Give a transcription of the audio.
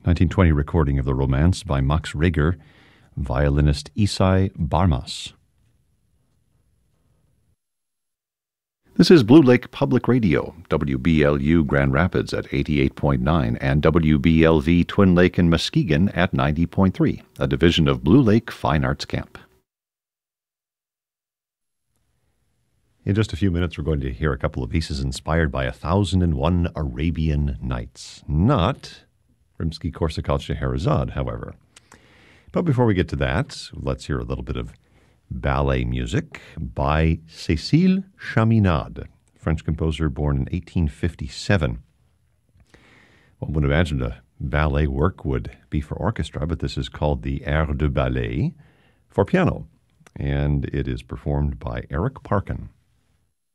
1920 recording of the Romance by Max Reger, violinist Isai Barmas. This is Blue Lake Public Radio, WBLU Grand Rapids at 88.9 and WBLV Twin Lake and Muskegon at 90.3, a division of Blue Lake Fine Arts Camp. In just a few minutes, we're going to hear a couple of pieces inspired by 1001 Arabian Nights. Not Rimsky-Korsakov Scheherazade, however. But before we get to that, let's hear a little bit of ballet music by Cécile Chaminade, French composer born in 1857. One would imagine a ballet work would be for orchestra, but this is called the Air de Ballet for piano, and it is performed by Eric Parkin.